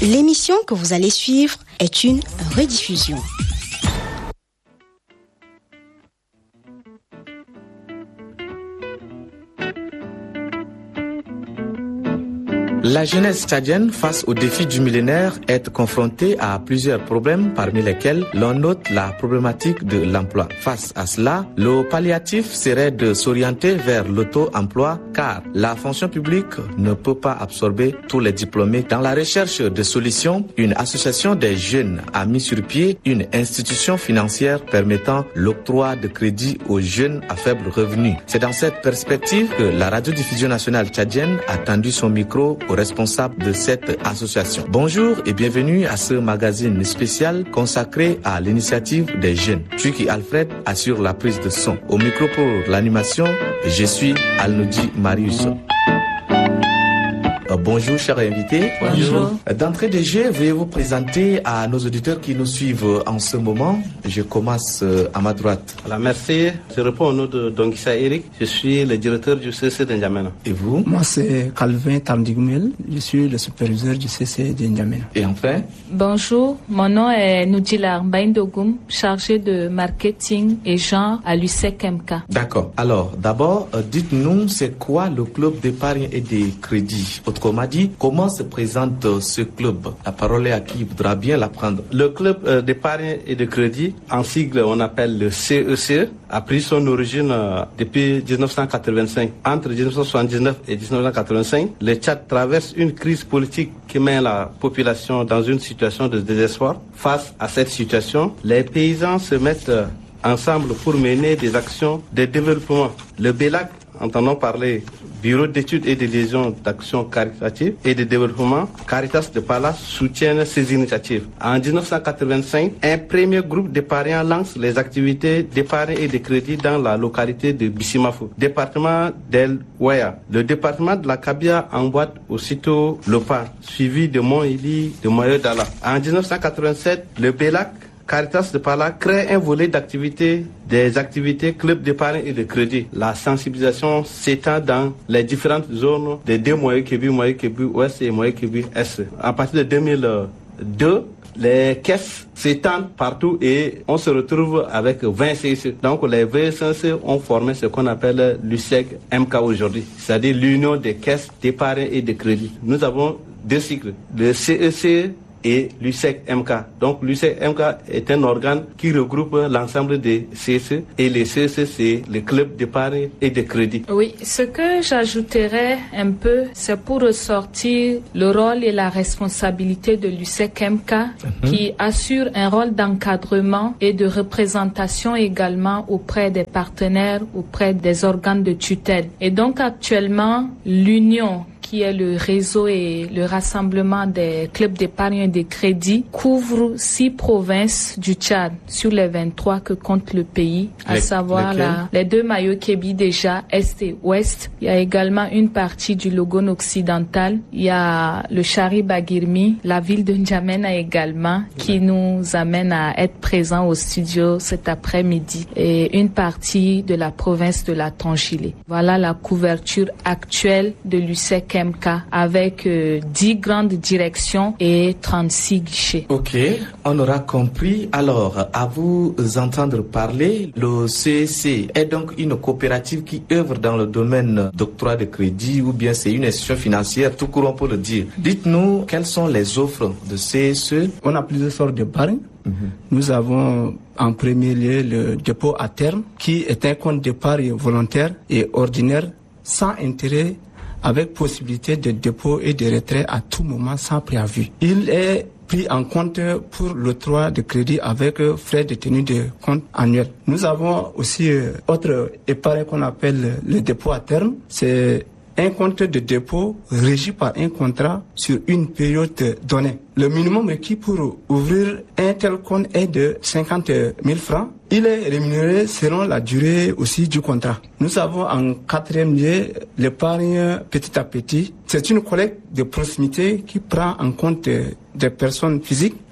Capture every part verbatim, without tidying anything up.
L'émission que vous allez suivre est une rediffusion. La jeunesse tchadienne, face aux défis du millénaire, est confrontée à plusieurs problèmes, parmi lesquels l'on note la problématique de l'emploi. Face à cela, le palliatif serait de s'orienter vers l'auto-emploi, car la fonction publique ne peut pas absorber tous les diplômés. Dans la recherche de solutions, une association des jeunes a mis sur pied une institution financière permettant l'octroi de crédits aux jeunes à faible revenu. C'est dans cette perspective que la radiodiffusion nationale tchadienne a tendu son micro aux responsables de cette association. Bonjour et bienvenue à ce magazine spécial consacré à l'initiative des jeunes. Chucky Alfred assure la prise de son. Au micro pour l'animation, je suis Alnoudi Marius. Bonjour chers invités. Bonjour. D'entrée de jeu, veuillez vous présenter à nos auditeurs qui nous suivent en ce moment. Je commence à ma droite. Alors, merci. Je réponds au nom de Dongissa Eric. Je suis le directeur du C C de N'Djamena. Et vous? Moi, c'est Calvin Tamdigumel. Je suis le superviseur du C C de N'Djamena. Et enfin? Bonjour. Mon nom est Noudilar Mbaïndogoum, chargé de marketing et genre à l'U S E C M K. D'accord. Alors, d'abord, dites-nous, c'est quoi le club d'épargne et de crédit? Autrement dit, comment se présente ce club? La parole est à qui voudra bien la prendre. Le club euh, d'épargne et de crédit, en sigle on appelle le C E C, a pris son origine euh, depuis dix-neuf cent quatre-vingt-cinq. Entre dix-neuf cent soixante-dix-neuf et dix-neuf cent quatre-vingt-cinq, le Tchad traverse une crise politique qui met la population dans une situation de désespoir. Face à cette situation, les paysans se mettent euh, ensemble pour mener des actions de développement. Le B E L A C, entendons parler Bureau d'études et de liaison d'action caritative et de développement, Caritas de Pala soutiennent ces initiatives. En dix-neuf cent quatre-vingt-cinq, un premier groupe d'épargnants lance les activités d'épargne et de crédit dans la localité de Bissimafou, département d'El Ouaya. Le département de la Kabia emboîte aussitôt le pas, suivi de Mont-Ili, de Moyo-Dala. En dix-neuf cent quatre-vingt-sept, le B E L A C Caritas de Pala crée un volet d'activités, des activités club d'épargne et de crédit. La sensibilisation s'étend dans les différentes zones des deux Moyo Kébi, Moyo Kébi Ouest et Moyo Kébi Est. À partir de deux mille deux, les caisses s'étendent partout et on se retrouve avec vingt C C. Donc les vingt C C ont formé ce qu'on appelle l'U S E C M K aujourd'hui, c'est-à-dire l'Union des caisses d'épargne et de crédit. Nous avons deux cycles, le C E C et l'U S E C M K. Donc l'U S E C M K est un organe qui regroupe l'ensemble des C C et les C C c'est le club d'épargne et de crédit. Oui, ce que j'ajouterais un peu, c'est pour ressortir le rôle et la responsabilité de l'U S E C M K mm-hmm. qui assure un rôle d'encadrement et de représentation également auprès des partenaires, auprès des organes de tutelle. Et donc actuellement, l'Union qui est le réseau et le rassemblement des clubs d'épargne et de crédit, couvre six provinces du Tchad sur les vingt-trois que compte le pays, à les, savoir la, les deux Moyo Kébi déjà, Est et Ouest. Il y a également une partie du Logone occidental. Il y a le Chari Bagirmi, la ville de N'Djamena également, qui nous amène à être présents au studio cet après-midi, et une partie de la province de la Tongilé. Voilà la couverture actuelle de l'U S E C M K avec euh, dix grandes directions et trente-six guichets. Ok, on aura compris. Alors, à vous entendre parler, le C E C est donc une coopérative qui œuvre dans le domaine d'octroi de crédit ou bien c'est une institution financière, tout court on peut le dire. Dites-nous, quelles sont les offres de C E C? On a plusieurs sortes d'épargne. Mm-hmm. Nous avons en premier lieu le dépôt à terme qui est un compte d'épargne volontaire et ordinaire sans intérêt, avec possibilité de dépôt et de retrait à tout moment sans préavis. Il est pris en compte pour l'octroi de crédit avec frais de tenue de compte annuel. Nous avons aussi autre épargne qu'on appelle le dépôt à terme. C'est un compte de dépôt régi par un contrat sur une période donnée. Le minimum requis pour ouvrir un tel compte est de cinquante mille francs. Il est rémunéré selon la durée aussi du contrat. Nous avons en quatrième lieu l'épargne petit à petit. C'est une collecte de proximité qui prend en compte des personnes physiques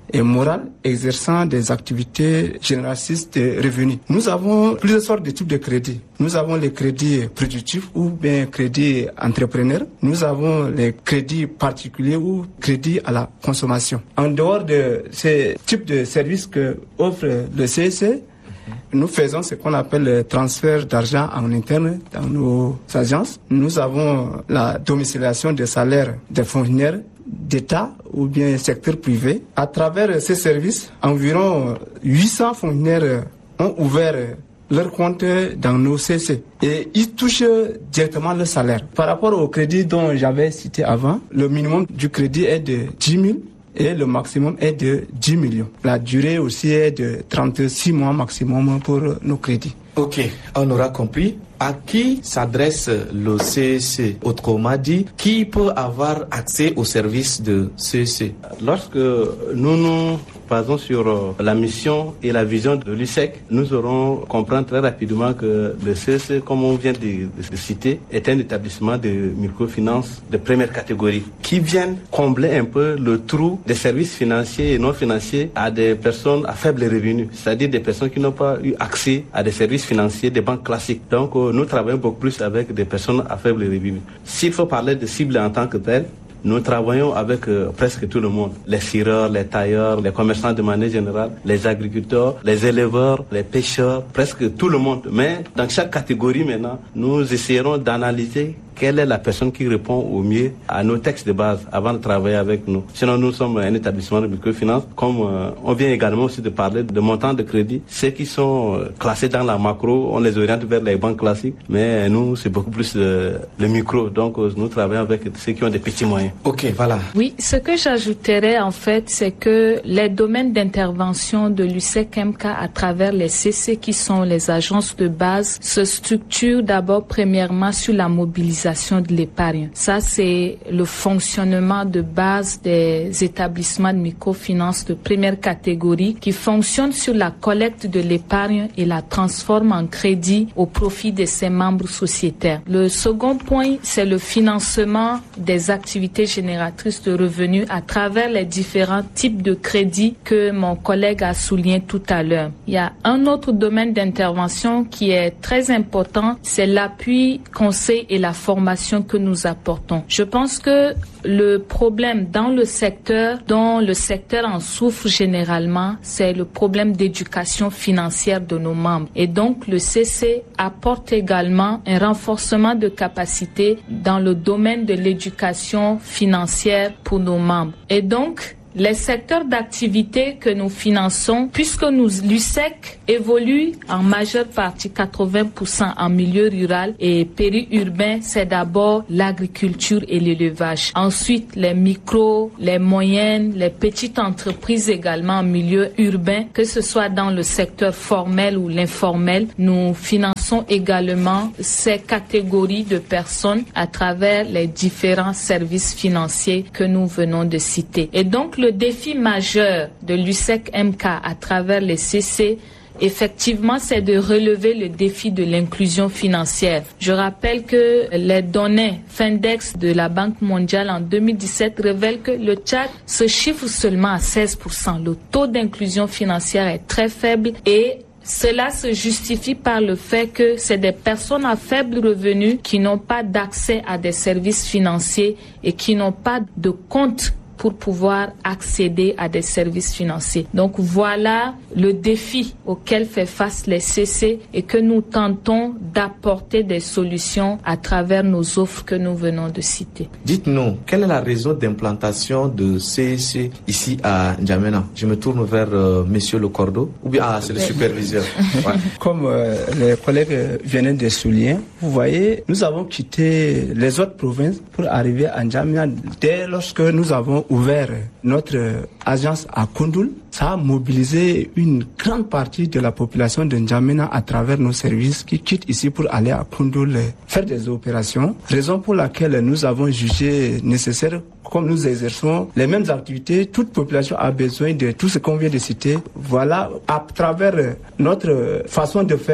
et morale exerçant des activités génératrices de revenus. Nous avons plusieurs sortes de types de crédits. Nous avons les crédits productifs ou bien crédits entrepreneurs. Nous avons les crédits particuliers ou crédits à la consommation. En dehors de ces types de services que offre le C E C, nous faisons ce qu'on appelle le transfert d'argent en interne dans nos agences. Nous avons la domiciliation des salaires des fonctionnaires d'État ou bien secteur privé. À travers ces services, environ huit cents fonctionnaires ont ouvert leur compte dans nos C C et ils touchent directement le salaire. Par rapport au crédit dont j'avais cité avant, le minimum du crédit est de dix mille et le maximum est de dix millions. La durée aussi est de trente-six mois maximum pour nos crédits. Ok, on aura compris. À qui s'adresse le C E C? Autrement dit, qui peut avoir accès aux services de C E C? Lorsque nous nous basons sur la mission et la vision de l'U S E C, nous aurons comprendre très rapidement que le C E C, comme on vient de, de citer, est un établissement de microfinance de première catégorie qui vient combler un peu le trou des services financiers et non financiers à des personnes à faible revenu, c'est-à-dire des personnes qui n'ont pas eu accès à des services financiers des banques classiques. Donc, nous travaillons beaucoup plus avec des personnes à faible revenu. S'il faut parler de cible en tant que telle, nous travaillons avec euh, presque tout le monde. Les cireurs, les tailleurs, les commerçants de manière générale, les agriculteurs, les éleveurs, les pêcheurs, presque tout le monde. Mais dans chaque catégorie maintenant, nous essayerons d'analyser quelle est la personne qui répond au mieux à nos textes de base avant de travailler avec nous. Sinon, nous sommes un établissement de microfinance. Comme euh, on vient également aussi de parler de montants de crédit, ceux qui sont euh, classés dans la macro, on les oriente vers les banques classiques. Mais nous, c'est beaucoup plus euh, le micro. Donc, euh, nous travaillons avec ceux qui ont des petits moyens. Ok, voilà. Oui, ce que j'ajouterais en fait, c'est que les domaines d'intervention de l'U S E C M K à travers les C C qui sont les agences de base se structurent d'abord premièrement sur la mobilisation de l'épargne. Ça, c'est le fonctionnement de base des établissements de microfinance de première catégorie qui fonctionnent sur la collecte de l'épargne et la transforment en crédit au profit de ses membres sociétaires. Le second point, c'est le financement des activités génératrices de revenus à travers les différents types de crédits que mon collègue a souligné tout à l'heure. Il y a un autre domaine d'intervention qui est très important, c'est l'appui, conseil et la formation que nous apportons. Je pense que le problème dans le secteur, dont le secteur en souffre généralement, c'est le problème d'éducation financière de nos membres. Et donc, le C C apporte également un renforcement de capacité dans le domaine de l'éducation financière pour nos membres. Et donc, les secteurs d'activité que nous finançons, puisque nous, l'U S E C évolue en majeure partie quatre-vingts pour cent en milieu rural et périurbain, c'est d'abord l'agriculture et l'élevage. Ensuite, les micros, les moyennes, les petites entreprises également en milieu urbain, que ce soit dans le secteur formel ou l'informel, nous finançons également ces catégories de personnes à travers les différents services financiers que nous venons de citer. Et donc, le défi majeur de l'U S E C M K à travers les C C, effectivement, c'est de relever le défi de l'inclusion financière. Je rappelle que les données Findex de la Banque mondiale en deux mille dix-sept révèlent que le Tchad se chiffre seulement à seize pour cent. Le taux d'inclusion financière est très faible et cela se justifie par le fait que c'est des personnes à faible revenu qui n'ont pas d'accès à des services financiers et qui n'ont pas de compte pour pouvoir accéder à des services financiers. Donc voilà le défi auquel fait face les C C et que nous tentons d'apporter des solutions à travers nos offres que nous venons de citer. Dites-nous, quelle est la raison d'implantation de C C ici à N'Djamena? Je me tourne vers euh, Monsieur Le Cordeau, ou bien ah, c'est le superviseur. Ouais. Comme euh, les collègues viennent de souligner, vous voyez, nous avons quitté les autres provinces pour arriver à N'Djamena dès lorsque nous avons ouvert notre agence à Koundoul. Ça a mobilisé une grande partie de la population de N'Djamena à travers nos services qui quittent ici pour aller à Koundoul faire des opérations. Raison pour laquelle nous avons jugé nécessaire, comme nous exerçons les mêmes activités, toute population a besoin de tout ce qu'on vient de citer. Voilà, à travers notre façon de faire,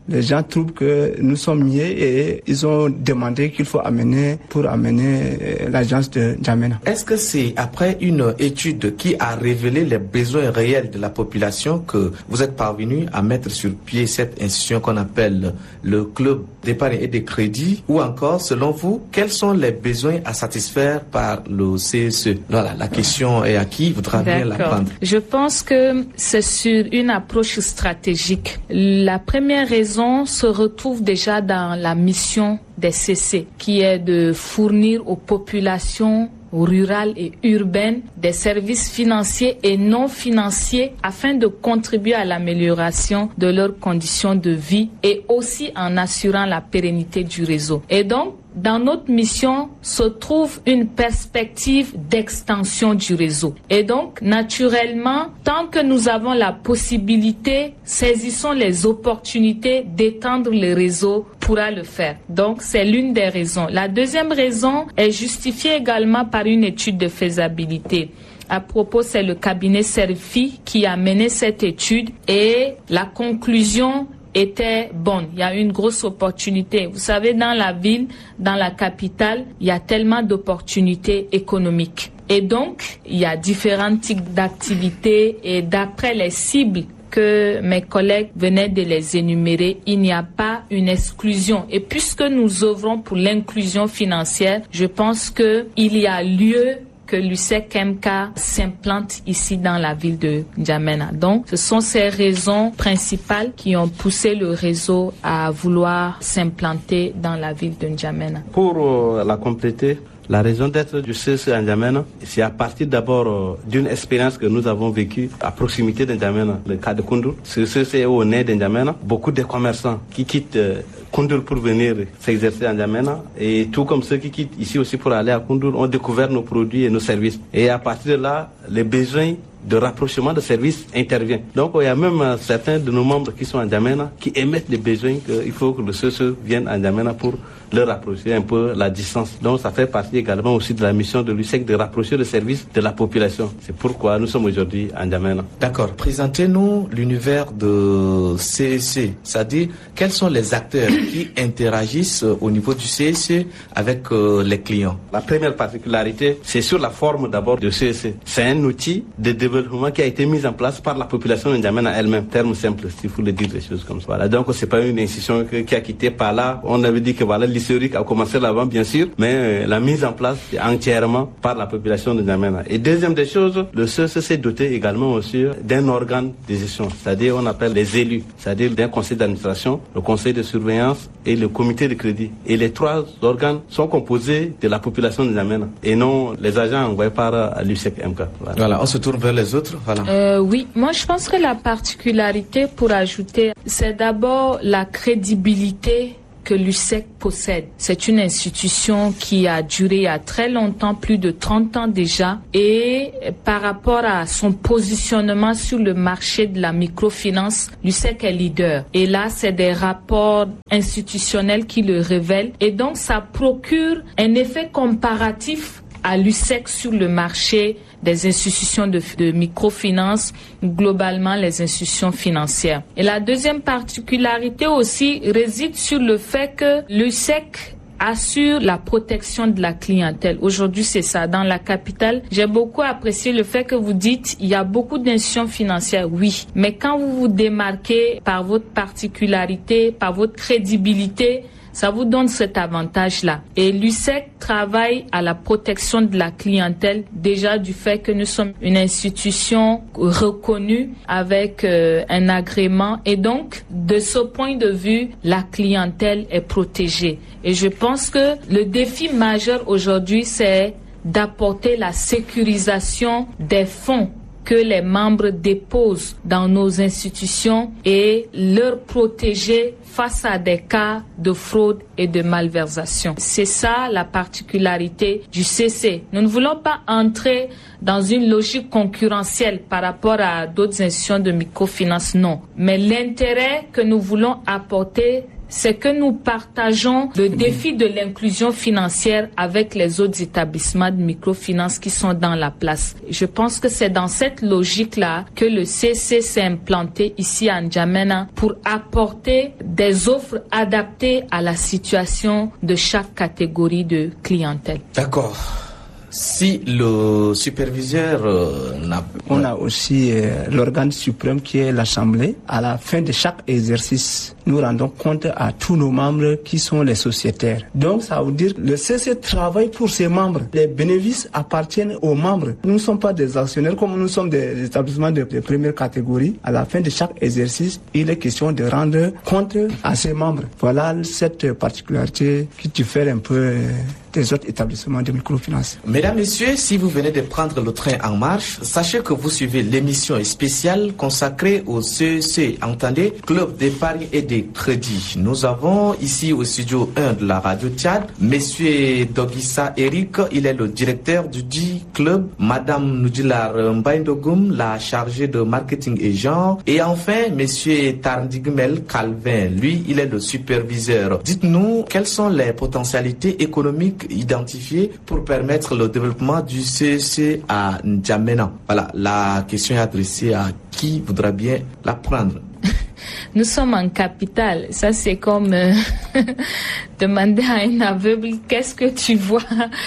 les gens trouvent que nous sommes niais et ils ont demandé qu'il faut amener pour amener l'agence de N'Djamena. Est-ce que c'est après une étude qui a révélé les besoins réels de la population que vous êtes parvenu à mettre sur pied cette institution qu'on appelle le club d'épargne et de crédit, ou encore, selon vous, quels sont les besoins à satisfaire par le C S E? Voilà, la question est à qui voudra bien la prendre. Je pense que c'est sur une approche stratégique. La première raison se retrouve déjà dans la mission des C C, qui est de fournir aux populations rurales et urbaines des services financiers et non financiers afin de contribuer à l'amélioration de leurs conditions de vie et aussi en assurant la pérennité du réseau. Et donc, dans notre mission se trouve une perspective d'extension du réseau. Et donc, naturellement, tant que nous avons la possibilité, saisissons les opportunités d'étendre le réseau pourra le faire. Donc, c'est l'une des raisons. La deuxième raison est justifiée également par une étude de faisabilité. À propos, c'est le cabinet Serfi qui a mené cette étude et la conclusion était bonne. Il y a une grosse opportunité. Vous savez, dans la ville, dans la capitale, il y a tellement d'opportunités économiques. Et donc, il y a différents types d'activités et d'après les cibles que mes collègues venaient de les énumérer, il n'y a pas une exclusion. Et puisque nous œuvrons pour l'inclusion financière, je pense qu'il y a lieu que l'U S E C M K s'implante ici dans la ville de N'Djamena. Donc, ce sont ces raisons principales qui ont poussé le réseau à vouloir s'implanter dans la ville de N'Djamena. Pour euh, la compléter, la raison d'être du C S E à N'Djamena, c'est à partir d'abord euh, d'une expérience que nous avons vécue à proximité de N'Djamena, le cas de Koundoul. Ce C S E est au nez de N'Djamena. Beaucoup de commerçants qui quittent euh, Koundoul pour venir s'exercer à N'Djamena, et tout comme ceux qui quittent ici aussi pour aller à Koundoul ont découvert nos produits et nos services. Et à partir de là, les besoins de rapprochement de services intervient. Donc il y a même euh, certains de nos membres qui sont à N'Djamena qui émettent les besoins qu'il faut que le C S E vienne à N'Djamena pour leur rapprocher un peu la distance. Donc ça fait partie également aussi de la mission de l'U S E C de rapprocher le service de la population. C'est pourquoi nous sommes aujourd'hui à N'Djamena. D'accord. Présentez-nous l'univers de C S E. C'est-à-dire, quels sont les acteurs qui interagissent au niveau du C S E avec euh, les clients? La première particularité, c'est sur la forme d'abord du C S E. C'est un outil de développement qui a été mis en place par la population de N'Djamena elle-même. Terme simple, s'il faut le dire des choses comme ça. Voilà. Donc c'est pas une institution qui a quitté par là. On avait dit que voilà, l'historique a commencé là-bas, bien sûr, mais euh, la mise en place est entièrement par la population de N'Djamena. Et deuxième des choses, le C S E s'est doté également aussi d'un organe de gestion, c'est-à-dire on appelle les élus, c'est-à-dire d'un conseil d'administration, le conseil de surveillance et le comité de crédit. Et les trois organes sont composés de la population de N'Djamena et non les agents envoyés par l'U S E C M K. Voilà. Voilà, on se tourne vers les autres. Voilà. Euh, oui, moi je pense que la particularité, pour ajouter, c'est d'abord la crédibilité que l'U S E C possède. C'est une institution qui a duré il y a très longtemps, plus de trente ans déjà, et par rapport à son positionnement sur le marché de la microfinance, l'U S E C est leader. Et là, c'est des rapports institutionnels qui le révèlent, et donc ça procure un effet comparatif à l'U S E C sur le marché des institutions de, de microfinance, globalement les institutions financières. Et la deuxième particularité aussi réside sur le fait que l'U S E C assure la protection de la clientèle. Aujourd'hui, c'est ça. Dans la capitale, j'ai beaucoup apprécié le fait que vous dites il y a beaucoup d'institutions financières, oui. Mais quand vous vous démarquez par votre particularité, par votre crédibilité, ça vous donne cet avantage-là. Et l'U S E C travaille à la protection de la clientèle déjà du fait que nous sommes une institution reconnue avec euh, un agrément. Et donc, de ce point de vue, la clientèle est protégée. Et je pense que le défi majeur aujourd'hui, c'est d'apporter la sécurisation des fonds que les membres déposent dans nos institutions et leur protéger face à des cas de fraude et de malversation. C'est ça la particularité du C C. Nous ne voulons pas entrer dans une logique concurrentielle par rapport à d'autres institutions de microfinance, non. Mais l'intérêt que nous voulons apporter, c'est que nous partageons le défi de l'inclusion financière avec les autres établissements de microfinance qui sont dans la place. Je pense que c'est dans cette logique-là que le C C s'est implanté ici à N'Djamena pour apporter des offres adaptées à la situation de chaque catégorie de clientèle. D'accord. Si le superviseur euh, n'a pas... On a aussi euh, l'organe suprême qui est l'Assemblée. À la fin de chaque exercice, nous rendons compte à tous nos membres qui sont les sociétaires. Donc ça veut dire que le C C travaille pour ses membres. Les bénéfices appartiennent aux membres. Nous ne sommes pas des actionnaires comme nous sommes des établissements de, de première catégorie. À la fin de chaque exercice, il est question de rendre compte à ses membres. Voilà cette particularité qui diffère un peu euh, des autres établissements de microfinance. Mesdames, Messieurs, si vous venez de prendre le train en marche, sachez que vous suivez l'émission spéciale consacrée au C E C, entendez, Club d'épargne et de crédit. Nous avons ici au studio un de la radio Tchad, Monsieur Dogissa Eric, il est le directeur du dit club, Madame Nudilar Mbaindogoum, la chargée de marketing et genre, et enfin Monsieur Tarndigmel Calvin, lui, il est le superviseur. Dites-nous, quelles sont les potentialités économiques identifiées pour permettre le développement du C E C à N'Djamena? Voilà, la question est adressée à qui voudra bien la prendre. Nous sommes en capitale. Ça, c'est comme euh, demander à un aveugle qu'est-ce que tu vois.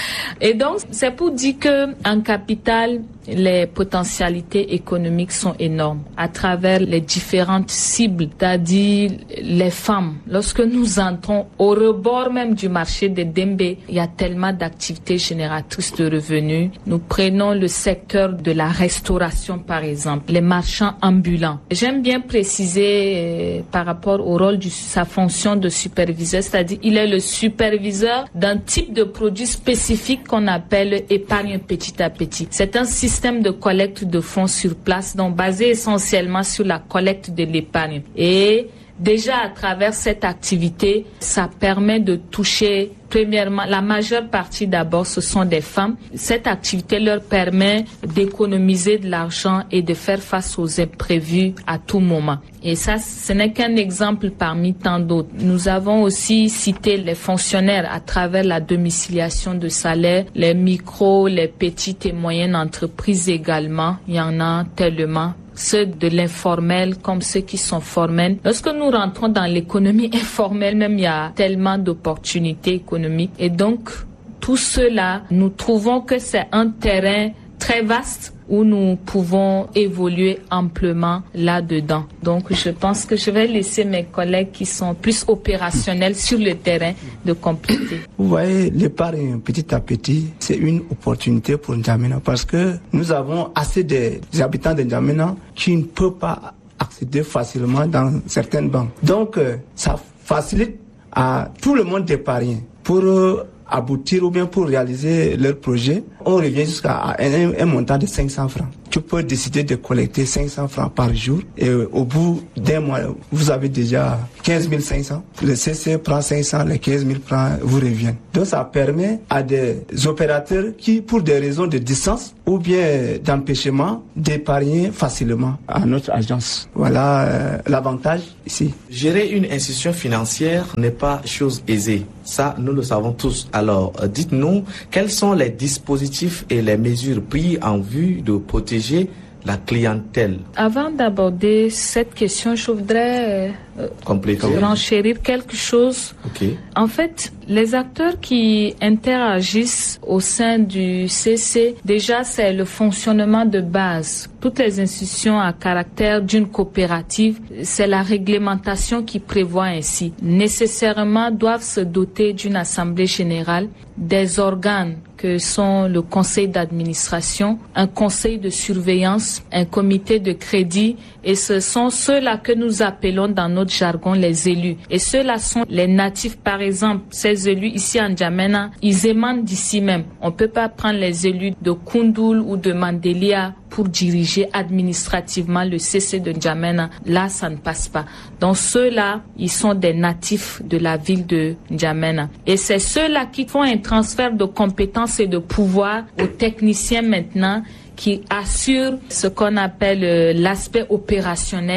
Et donc, c'est pour dire que en capitale, les potentialités économiques sont énormes à travers les différentes cibles, c'est-à-dire les femmes. Lorsque nous entrons au rebord même du marché de Dembe, il y a tellement d'activités génératrices de revenus. Nous prenons le secteur de la restauration, par exemple, les marchands ambulants. J'aime bien préciser euh, par rapport au rôle de sa fonction de superviseur, c'est-à-dire il est le superviseur d'un type de produit spécifique qu'on appelle épargne petit à petit. C'est un système système de collecte de fonds sur place, donc basé essentiellement sur la collecte de l'épargne. Et déjà à travers cette activité, ça permet de toucher premièrement, la majeure partie d'abord, ce sont des femmes. Cette activité leur permet d'économiser de l'argent et de faire face aux imprévus à tout moment. Et ça, ce n'est qu'un exemple parmi tant d'autres. Nous avons aussi cité les fonctionnaires à travers la domiciliation de salaire, les micros, les petites et moyennes entreprises également. Il y en a tellement. Ceux de l'informel comme ceux qui sont formels. Lorsque nous rentrons dans l'économie informelle, même il y a tellement d'opportunités économiques. Et donc, tout cela, nous trouvons que c'est un terrain très vaste où nous pouvons évoluer amplement là-dedans. Donc, je pense que je vais laisser mes collègues qui sont plus opérationnels sur le terrain de compléter. Vous voyez, l'épargne petit à petit, c'est une opportunité pour N'Djamena parce que nous avons assez des habitants de N'Djamena qui ne peuvent pas accéder facilement dans certaines banques. Donc, ça facilite à tout le monde d'épargner pour aboutir ou bien pour réaliser leur projet. On revient jusqu'à un, un montant de cinq cents francs. Tu peux décider de collecter cinq cents francs par jour et euh, au bout d'un mois, vous avez déjà quinze mille cinq cents. Le C C prend cinq cents, les quinze mille francs vous reviennent. Donc ça permet à des opérateurs qui, pour des raisons de distance ou bien d'empêchement, d'épargner facilement à notre agence. Voilà euh, l'avantage ici. Gérer une institution financière n'est pas chose aisée. Ça, nous le savons tous. Alors, euh, dites-nous, quels sont les dispositifs et les mesures prises en vue de protéger la clientèle? Avant d'aborder cette question, je voudrais euh, renchérir quelque chose. Okay. En fait, les acteurs qui interagissent au sein du C C, déjà c'est le fonctionnement de base. Toutes les institutions à caractère d'une coopérative, c'est la réglementation qui prévoit ainsi. Nécessairement doivent se doter d'une assemblée générale, des organes que sont le conseil d'administration, un conseil de surveillance, un comité de crédit, et ce sont ceux-là que nous appelons dans notre jargon les élus. Et ceux-là sont les natifs, par exemple. Ces élus ici en N'Djamena, ils émanent d'ici même. On ne peut pas prendre les élus de Koundoul ou de Mandelia pour diriger administrativement le C C de N'Djamena. Là, ça ne passe pas. Donc ceux-là, ils sont des natifs de la ville de N'Djamena. Et c'est ceux-là qui font un transfert de compétences et de pouvoir aux techniciens maintenant qui assurent ce qu'on appelle euh, l'aspect opérationnel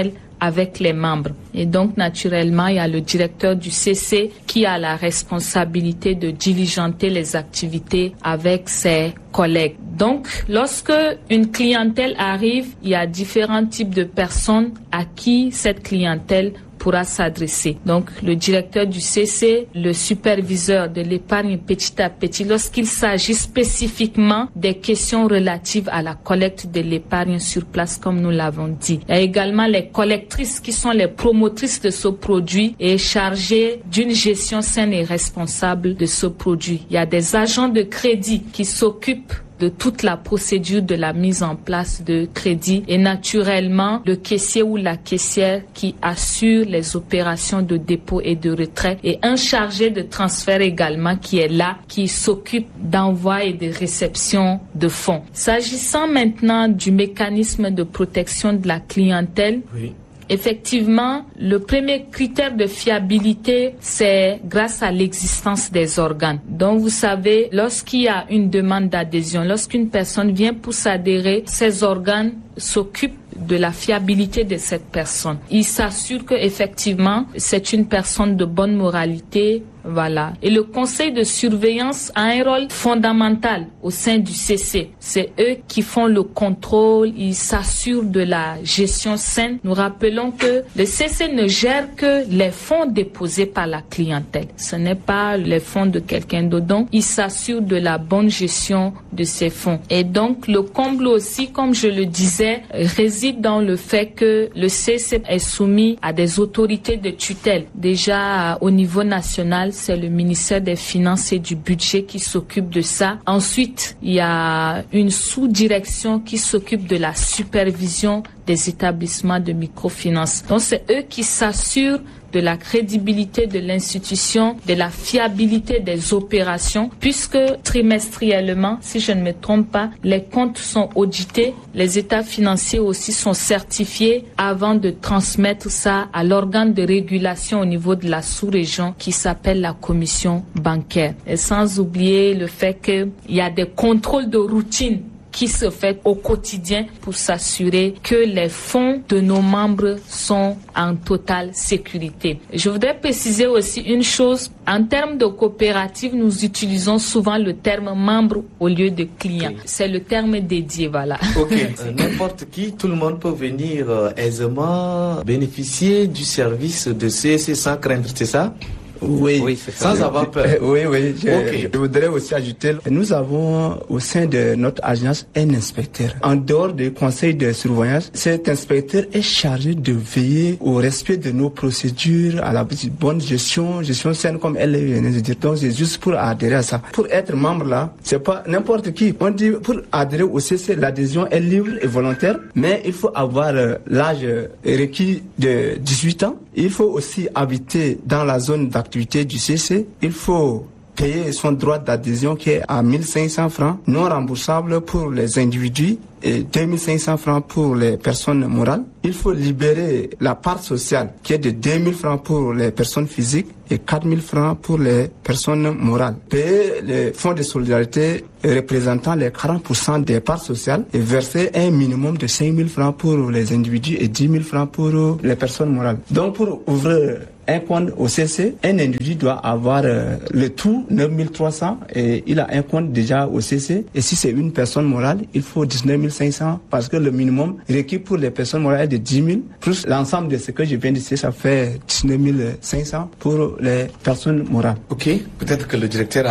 avec les membres. Et donc, naturellement, il y a le directeur du C C qui a la responsabilité de diligenter les activités avec ses collègues. Donc, lorsque une clientèle arrive, il y a différents types de personnes à qui cette clientèle pourra s'adresser. Donc, le directeur du C C, le superviseur de l'épargne petit à petit, lorsqu'il s'agit spécifiquement des questions relatives à la collecte de l'épargne sur place, comme nous l'avons dit. Il y a également les collectrices qui sont les promotrices de ce produit et chargées d'une gestion saine et responsable de ce produit. Il y a des agents de crédit qui s'occupent de toute la procédure de la mise en place de crédit et naturellement le caissier ou la caissière qui assure les opérations de dépôt et de retrait et un chargé de transfert également qui est là, qui s'occupe d'envoi et de réception de fonds. S'agissant maintenant du mécanisme de protection de la clientèle, oui. Effectivement, le premier critère de fiabilité, c'est grâce à l'existence des organes. Donc, vous savez, lorsqu'il y a une demande d'adhésion, lorsqu'une personne vient pour s'adhérer, ces organes s'occupent de la fiabilité de cette personne. Il s'assure que effectivement c'est une personne de bonne moralité, voilà. Et le conseil de surveillance a un rôle fondamental au sein du C C. C'est eux qui font le contrôle, ils s'assurent de la gestion saine. Nous rappelons que le C C ne gère que les fonds déposés par la clientèle. Ce n'est pas les fonds de quelqu'un d'autre. Donc, il s'assure de la bonne gestion de ces fonds. Et donc, le comble aussi, comme je le disais, réside dans le fait que le C C est soumis à des autorités de tutelle. Déjà, au niveau national, c'est le ministère des Finances et du Budget qui s'occupe de ça. Ensuite, il y a une sous-direction qui s'occupe de la supervision des établissements de microfinance. Donc, c'est eux qui s'assurent de la crédibilité de l'institution, de la fiabilité des opérations, puisque trimestriellement, si je ne me trompe pas, les comptes sont audités, les états financiers aussi sont certifiés avant de transmettre ça à l'organe de régulation au niveau de la sous-région qui s'appelle la commission bancaire. Et sans oublier le fait qu'il y a des contrôles de routine qui se fait au quotidien pour s'assurer que les fonds de nos membres sont en totale sécurité. Je voudrais préciser aussi une chose. En termes de coopérative, nous utilisons souvent le terme membre au lieu de client. Okay. C'est le terme dédié, voilà. Ok. euh, n'importe qui, tout le monde peut venir euh, aisément bénéficier du service de C S C sans craindre, c'est ça? Oui, oui sans avoir peur. Oui, oui. Je, okay. je voudrais aussi ajouter, nous avons au sein de notre agence un inspecteur. En dehors du conseil de surveillance, cet inspecteur est chargé de veiller au respect de nos procédures, à la bonne gestion, gestion saine comme elle vient de dire. Donc c'est juste pour adhérer à ça. Pour être membre là, c'est pas n'importe qui. On dit pour adhérer au C C, l'adhésion est libre et volontaire, mais il faut avoir euh, l'âge requis de dix-huit ans. Il faut aussi habiter dans la zone d'activité du C C. Il faut payer son droit d'adhésion qui est à mille cinq cents francs, non remboursable pour les individus et deux mille cinq cents francs pour les personnes morales. Il faut libérer la part sociale qui est de deux mille francs pour les personnes physiques et quatre mille francs pour les personnes morales. Payer les fonds de solidarité représentant les quarante pour cent des parts sociales et verser un minimum de cinq mille francs pour les individus et dix mille francs pour les personnes morales. Donc pour ouvrir un compte au C C, un individu doit avoir euh, le tout neuf mille trois cents et il a un compte déjà au C C. Et si c'est une personne morale, il faut dix-neuf mille cinq cents parce que le minimum requis pour les personnes morales est de dix mille. Plus l'ensemble de ce que je viens de dire, ça fait dix-neuf mille cinq cents pour les personnes morales. Ok, peut-être que le directeur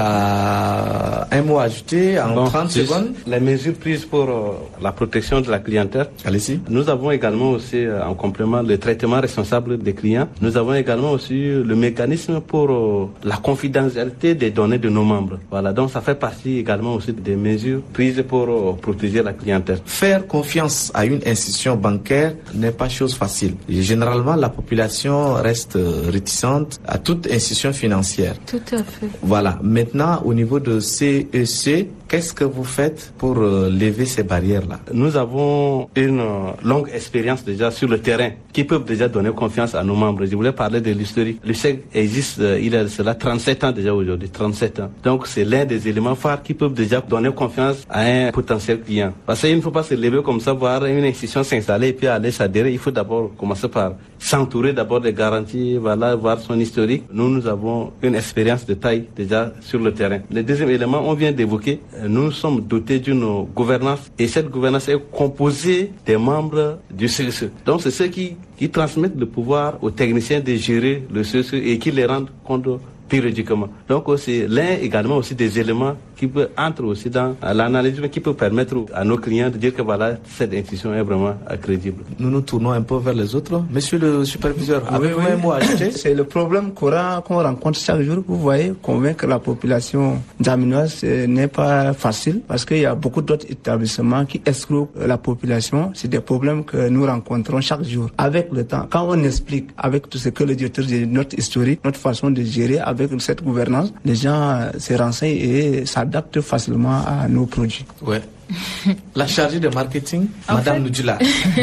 a un mot à ajouter en bon, trente secondes. Les mesures prises pour euh, la protection de la clientèle. Allez-y. Nous avons également aussi euh, en complément le traitement responsable des clients. Nous avons également aussi le mécanisme pour euh, la confidentialité des données de nos membres. Voilà, donc ça fait partie également aussi des mesures prises pour euh, protéger la clientèle. Faire confiance à une institution bancaire n'est pas chose facile. Et généralement, la population reste euh, réticente à toute institution financière. Tout à fait. Voilà. Maintenant, au niveau de C E C, Qu'est-ce que vous faites pour euh, lever ces barrières-là? Nous avons une euh, longue expérience déjà sur le terrain qui peuvent déjà donner confiance à nos membres. Je voulais parler de l'historique. Le C E C existe, euh, il a cela trente-sept ans déjà aujourd'hui, trente-sept ans. Donc c'est l'un des éléments phares qui peuvent déjà donner confiance à un potentiel client. Parce qu'il ne faut pas se lever comme ça, voir une institution s'installer et puis aller s'adhérer. Il faut d'abord commencer par s'entourer d'abord des garanties, voilà, voir son historique. Nous, nous avons une expérience de taille déjà sur le terrain. Le deuxième élément, on vient d'évoquer, nous sommes dotés d'une gouvernance et cette gouvernance est composée des membres du C E C. Donc c'est ceux qui, qui transmettent le pouvoir aux techniciens de gérer le C E C et qui les rendent compte périodiquement. Donc c'est l'un également aussi des éléments qui peut entrer aussi dans l'analyse, mais qui peut permettre à nos clients de dire que voilà, cette institution est vraiment crédible. Nous nous tournons un peu vers les autres. Monsieur le superviseur, oui, avez-vous oui. un mot à ajouter? C'est le problème qu'on, qu'on rencontre chaque jour. Vous voyez, convaincre la population djaminoise ce n'est pas facile parce qu'il y a beaucoup d'autres établissements qui escroquent la population. C'est des problèmes que nous rencontrons chaque jour. Avec le temps, quand on explique avec tout ce que le directeur dit, notre historique, notre façon de gérer avec cette gouvernance, les gens se renseignent et s'adaptent facilement à nos produits. Ouais. La chargée de marketing, en Madame Nudjila.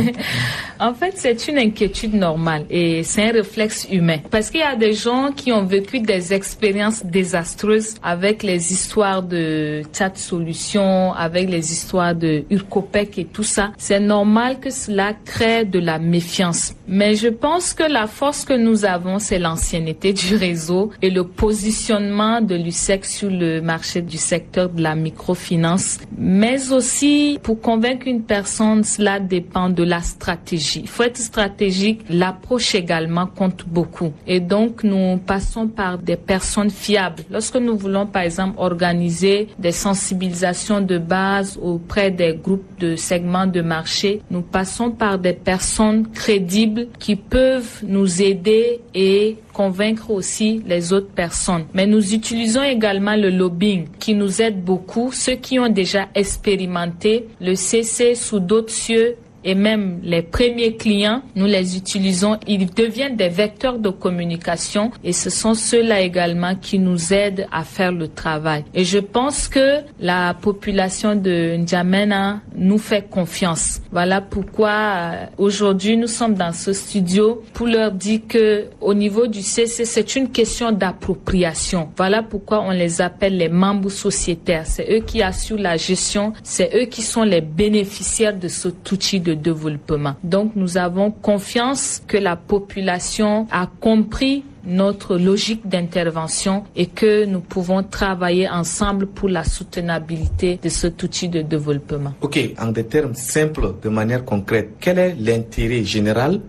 En fait, c'est une inquiétude normale et c'est un réflexe humain. Parce qu'il y a des gens qui ont vécu des expériences désastreuses avec les histoires de Chat Solutions, avec les histoires de Urcopec et tout ça. C'est normal que cela crée de la méfiance. Mais je pense que la force que nous avons, c'est l'ancienneté du réseau et le positionnement de l'U S E C sur le marché du secteur de la microfinance. Mais aussi, pour convaincre une personne, cela dépend de la stratégie. Il faut être stratégique. L'approche également compte beaucoup. Et donc, nous passons par des personnes fiables. Lorsque nous voulons, par exemple, organiser des sensibilisations de base auprès des groupes de segments de marché, nous passons par des personnes crédibles qui peuvent nous aider et convaincre aussi les autres personnes. Mais nous utilisons également le lobbying qui nous aide beaucoup. Ceux qui ont déjà expérimenté le C C sous d'autres cieux et même les premiers clients, nous les utilisons. Ils deviennent des vecteurs de communication et ce sont ceux-là également qui nous aident à faire le travail. Et je pense que la population de N'Djamena nous fait confiance. Voilà pourquoi euh, aujourd'hui nous sommes dans ce studio pour leur dire que au niveau du C C, c'est une question d'appropriation. Voilà pourquoi on les appelle les membres sociétaires. C'est eux qui assurent la gestion, c'est eux qui sont les bénéficiaires de cet outil de développement. Donc nous avons confiance que la population a compris notre logique d'intervention et que nous pouvons travailler ensemble pour la soutenabilité de cet outil de développement. Ok, en des termes simples, de manière concrète, quel est l'intérêt général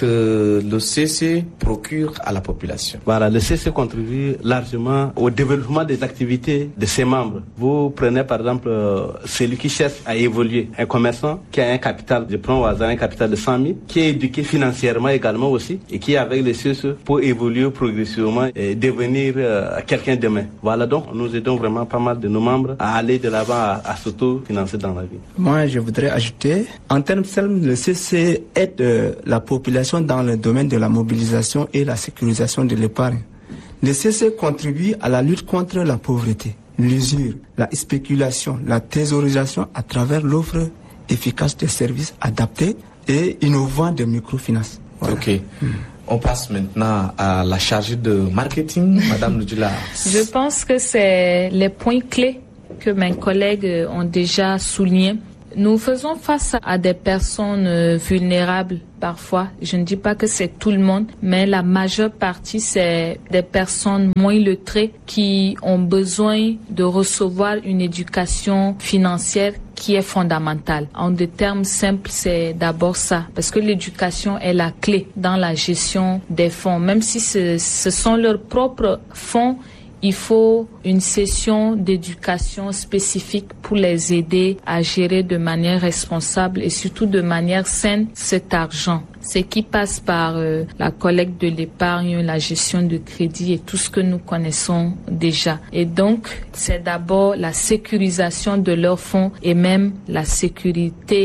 que le C C procure à la population? Voilà, le C C contribue largement au développement des activités de ses membres. Vous prenez par exemple euh, celui qui cherche à évoluer, un commerçant qui a un capital, je prends au hasard un capital de cent mille, qui est éduqué financièrement également aussi et qui avec le C C pour évoluer progressivement et devenir euh, quelqu'un demain. Voilà, donc nous aidons vraiment pas mal de nos membres à aller de l'avant, à, à s'auto-financer dans la vie. Moi, je voudrais ajouter, en termes simples, le C C aide euh, la population dans le domaine de la mobilisation et la sécurisation de l'épargne. Le C C contribue à la lutte contre la pauvreté, l'usure, la spéculation, la thésaurisation à travers l'offre efficace de services adaptés et innovants de microfinance. Voilà. Ok. Hmm. On passe maintenant à la chargée de marketing, Madame Nudjila. Je pense que c'est les points clés que mes collègues ont déjà soulignés. Nous faisons face à des personnes vulnérables parfois. Je ne dis pas que c'est tout le monde, mais la majeure partie, c'est des personnes moins lettrées qui ont besoin de recevoir une éducation financière qui est fondamentale. En des termes simples, c'est d'abord ça, parce que l'éducation est la clé dans la gestion des fonds. Même si ce, ce sont leurs propres fonds, il faut une session d'éducation spécifique pour les aider à gérer de manière responsable et surtout de manière saine cet argent. C'est qui passe par euh, la collecte de l'épargne, la gestion de crédit et tout ce que nous connaissons déjà. Et donc, c'est d'abord la sécurisation de leurs fonds et même la sécurité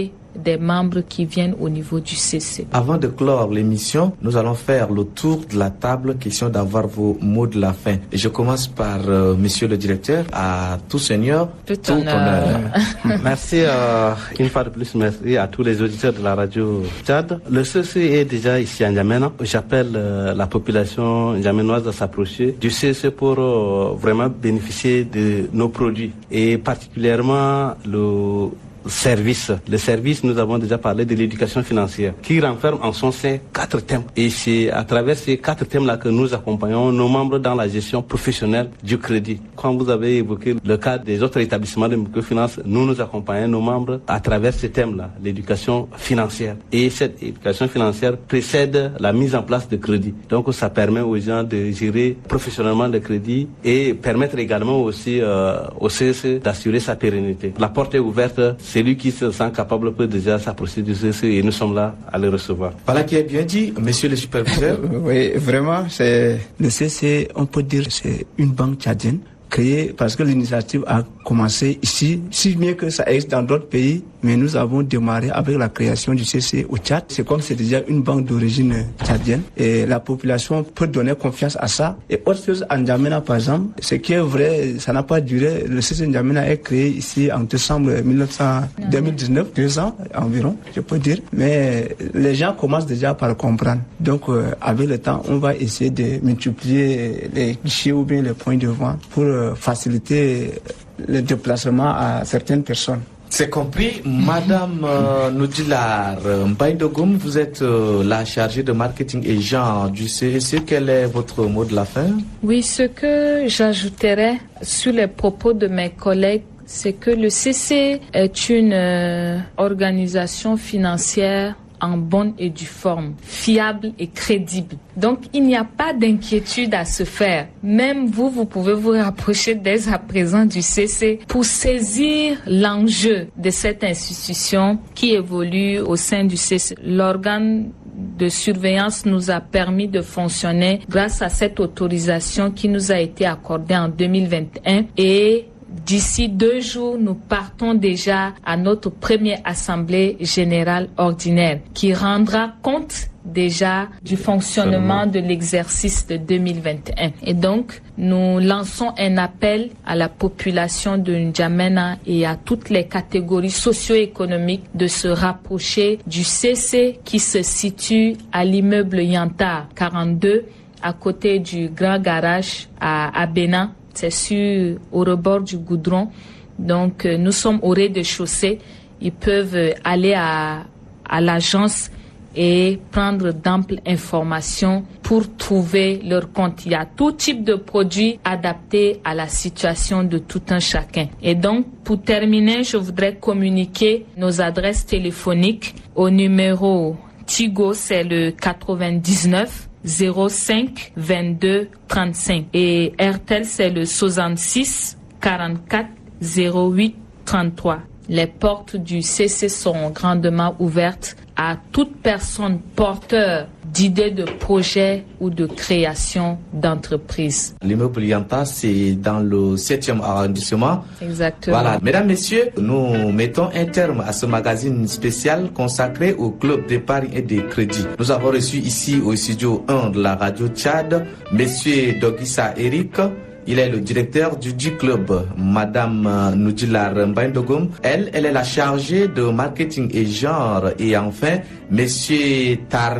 des membres qui viennent au niveau du C C. Avant de clore l'émission, nous allons faire le tour de la table, question d'avoir vos mots de la fin. Et je commence par euh, monsieur le directeur, à tout seigneur, tout, tout honneur. honneur. Merci euh, une fois de plus, merci à tous les auditeurs de la radio Tchad. Le C C est déjà ici à N'Djamena. J'appelle euh, la population n'djamenoise à s'approcher du C C pour euh, vraiment bénéficier de nos produits et particulièrement le service. Le service, nous avons déjà parlé de l'éducation financière qui renferme en son sein quatre thèmes. Et c'est à travers ces quatre thèmes-là que nous accompagnons nos membres dans la gestion professionnelle du crédit. Quand vous avez évoqué le cas des autres établissements de microfinance, nous nous accompagnons nos membres à travers ces thèmes-là, l'éducation financière. Et cette éducation financière précède la mise en place de crédit. Donc ça permet aux gens de gérer professionnellement le crédit et permettre également aussi euh, au C C d'assurer sa pérennité. La porte est ouverte. Celui qui se sent capable peut déjà s'approcher du C C et nous sommes là à le recevoir. Voilà qui est bien dit, monsieur le superviseur. Oui, vraiment, c'est le C C, on peut dire, c'est une banque tchadienne créée parce que l'initiative a commencé ici, si bien que ça existe dans d'autres pays, mais nous avons démarré avec la création du C C au Tchad. C'est comme c'est déjà une banque d'origine tchadienne et la population peut donner confiance à ça. Et autre chose, à N'Djamena par exemple, ce qui est vrai, ça n'a pas duré. Le C C N'Djamena est créé ici en décembre deux mille dix-neuf, deux ans environ, je peux dire. Mais les gens commencent déjà par comprendre. Donc euh, avec le temps, on va essayer de multiplier les guichets ou bien les points de vente pour euh, faciliter le déplacement à certaines personnes. C'est compris. Madame euh, Noudilar Mbaïdogoum, vous êtes euh, la chargée de marketing et genre du C C. Quel est votre mot de la fin? Oui, ce que j'ajouterais sur les propos de mes collègues, c'est que le C C est une euh, organisation financière en bonne et due forme, fiable et crédible. Donc, il n'y a pas d'inquiétude à se faire. Même vous, vous pouvez vous rapprocher dès à présent du C C pour saisir l'enjeu de cette institution qui évolue au sein du C C. L'organe de surveillance nous a permis de fonctionner grâce à cette autorisation qui nous a été accordée en deux mille vingt et un et d'ici deux jours, nous partons déjà à notre première assemblée générale ordinaire qui rendra compte déjà du fonctionnement de l'exercice de deux mille vingt et un. Et donc, nous lançons un appel à la population de N'Djamena et à toutes les catégories socio-économiques de se rapprocher du C C qui se situe à l'immeuble Yantar quarante-deux à côté du grand garage à Abena. C'est sur, au rebord du goudron. Donc, euh, nous sommes au rez-de-chaussée. Ils peuvent aller à, à l'agence et prendre d'amples informations pour trouver leur compte. Il y a tout type de produits adaptés à la situation de tout un chacun. Et donc, pour terminer, je voudrais communiquer nos adresses téléphoniques au numéro Tigo, c'est le quatre-vingt-dix-neuf zéro cinq vingt-deux trente-cinq et Airtel c'est le soixante-six quarante-quatre zéro huit trente-trois. Les portes du C C sont grandement ouvertes à toute personne porteur d'idées de projets ou de création d'entreprises. L'immeuble Yanta, c'est dans le septième arrondissement. Exactement. Voilà. Mesdames, Messieurs, nous mettons un terme à ce magazine spécial consacré au club d'épargne et de crédit. Nous avons reçu ici au studio un de la radio Tchad, Monsieur Dogissa Eric. Il est le directeur du D-Club, Madame Noudilar Mbaïdogoum. Elle, elle est la chargée de marketing et genre. Et enfin, Monsieur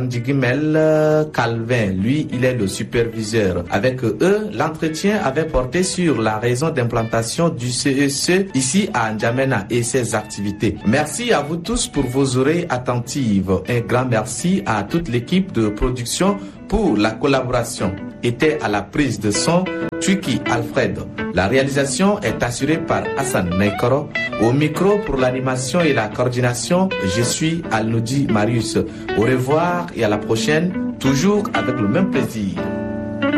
Tarndigimel Calvin, lui, il est le superviseur. Avec eux, l'entretien avait porté sur la raison d'implantation du C E C ici à N'Djamena et ses activités. Merci à vous tous pour vos oreilles attentives. Un grand merci à toute l'équipe de production pour la collaboration. Était à la prise de son Twiki Alfred. La réalisation est assurée par Hassan Naikoro. Au micro pour l'animation et la coordination, je suis Al-Noudi Marius. Au revoir et à la prochaine, toujours avec le même plaisir.